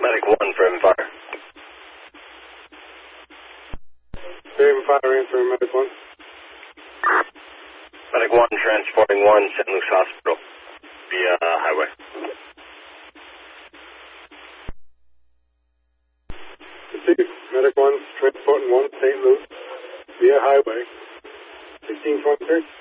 Medic 1 for Fire. Fire answering Medic 1. Medic 1 transporting 1 St. Luke's Hospital via highway. Received. Medic 1 transporting 1 St. Luke via highway. 1623.